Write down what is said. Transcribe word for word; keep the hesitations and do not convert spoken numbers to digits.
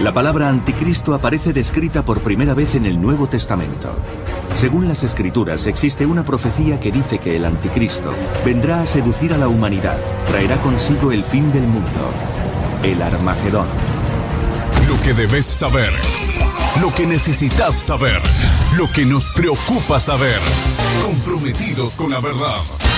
La palabra anticristo aparece descrita por primera vez en el Nuevo Testamento. Según las Escrituras, existe una profecía que dice que el anticristo vendrá a seducir a la humanidad, traerá consigo el fin del mundo, el Armagedón. Lo que debes saber, lo que necesitas saber, lo que nos preocupa saber. Comprometidos con la verdad.